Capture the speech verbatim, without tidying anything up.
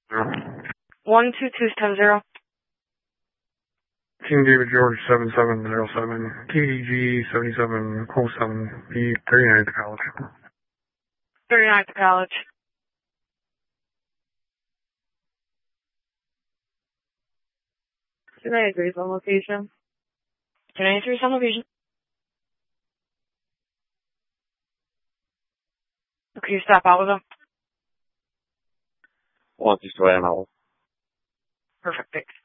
One two two ten zero. King David George seven seven zero seven. T D G seventy seven oh seven. B thirty nine at the college. Thirty nine at the college. Can I agree on location? Can I agree on location? Okay, you stop out with them? One, just go ahead and hold. Perfect, thanks.